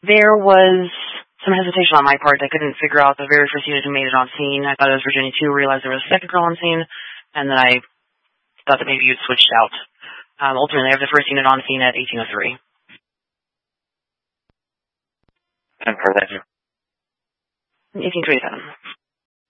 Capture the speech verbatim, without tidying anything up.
There was some hesitation on my part. I couldn't figure out the very first unit who made it on scene. I thought it was Virginia two, realized there was a second girl on scene, and then I thought that maybe you'd switched out. Um, ultimately, I have the first unit on scene at eighteen oh three. And for that, eighteen twenty-seven.